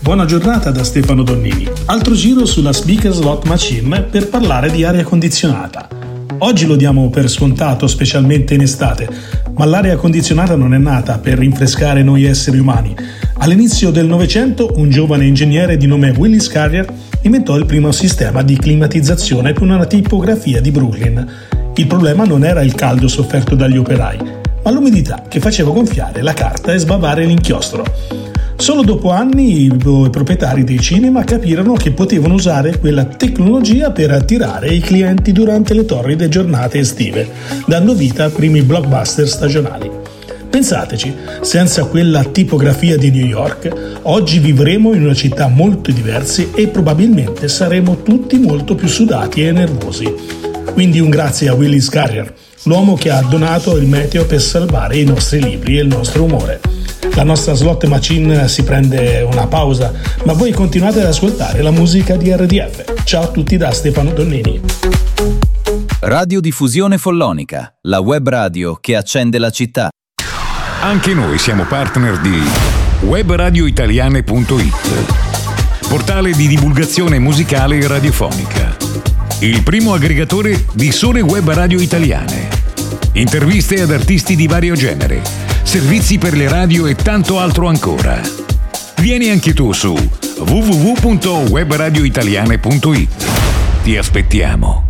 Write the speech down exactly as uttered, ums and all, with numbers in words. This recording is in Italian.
Buona giornata da Stefano Donnini. Altro giro sulla Speaker Slot Machine per parlare di aria condizionata. Oggi lo diamo per scontato, specialmente in estate, ma l'aria condizionata non è nata per rinfrescare noi esseri umani. All'inizio del Novecento un giovane ingegnere di nome Willis Carrier inventò il primo sistema di climatizzazione con una tipografia di Brooklyn. Il problema non era il caldo sofferto dagli operai, ma l'umidità che faceva gonfiare la carta e sbavare l'inchiostro. Solo dopo anni i proprietari dei cinema capirono che potevano usare quella tecnologia per attirare i clienti durante le torride giornate estive, dando vita a primi blockbuster stagionali. Pensateci, senza quella tipografia di New York, oggi vivremo in una città molto diversa e probabilmente saremo tutti molto più sudati e nervosi. Quindi un grazie a Willis Carrier, l'uomo che ha donato il meteo per salvare i nostri libri e il nostro umore. La nostra slot machine si prende una pausa, ma voi continuate ad ascoltare la musica di R D F. Ciao a tutti da Stefano Donnini. Radiodiffusione Follonica, la web radio che accende la città. Anche noi siamo partner di web radio italiane punto it, portale di divulgazione musicale e radiofonica, il primo aggregatore di sole web radio italiane, interviste ad artisti di vario genere, servizi per le radio e tanto altro ancora. Vieni anche tu su w w w punto web radio italiane punto it. Ti aspettiamo.